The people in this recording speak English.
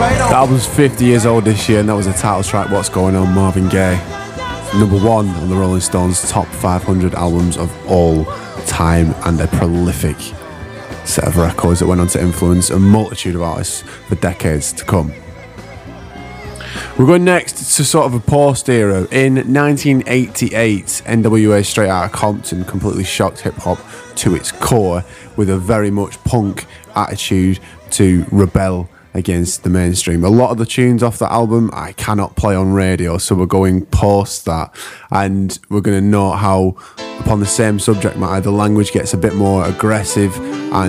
The album's 50 years old this year, and that was the title track, What's Going On, Marvin Gaye. Number 1 on the Rolling Stones top 500 albums of all time, and a prolific set of records that went on to influence a multitude of artists for decades to come. We're going next to sort of a post era. In 1988, NWA Straight Outta Compton completely shocked hip-hop to its core with a very much punk attitude to rebel against the mainstream. A lot of the tunes off that album I cannot play on radio, so we're going post that, and we're going to note how upon the same subject matter the language gets a bit more aggressive and